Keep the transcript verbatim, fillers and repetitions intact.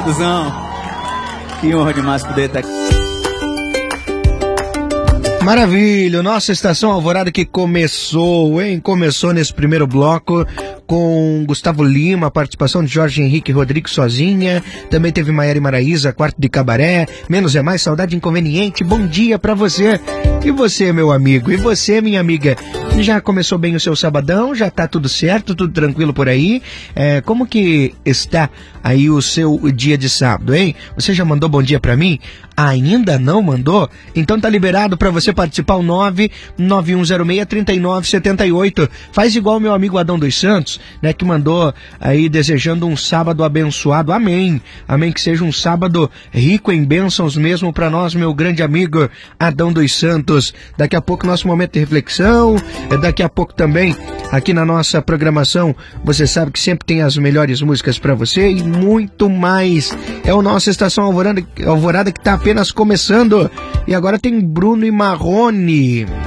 Duzão. Que honra demais poder estar aqui. Maravilha, nossa Estação Alvorada que começou, hein? Começou nesse primeiro bloco com Gustavo Lima, participação de Jorge Henrique Rodrigues sozinha, também teve Maiara e Maraísa, Quarto de Cabaré, Menos é Mais, Saudade Inconveniente, bom dia pra você. E você, meu amigo, e você, minha amiga, já começou bem o seu sabadão? Já tá tudo certo, tudo tranquilo por aí? É, como que está aí o seu dia de sábado, hein? Você já mandou bom dia pra mim? Ainda não mandou? Então tá liberado pra você participar, o nove nove um zero seis, três nove sete oito. Faz igual meu amigo Adão dos Santos, né, que mandou aí desejando um sábado abençoado. Amém. Amém, que seja um sábado rico em bênçãos mesmo pra nós, meu grande amigo Adão dos Santos. Daqui a pouco nosso momento de reflexão, daqui a pouco também aqui na nossa programação, você sabe que sempre tem as melhores músicas pra você e muito mais. É o nosso Estação Alvorada, Alvorada que tá apenas começando. E agora tem Bruno e Marrone.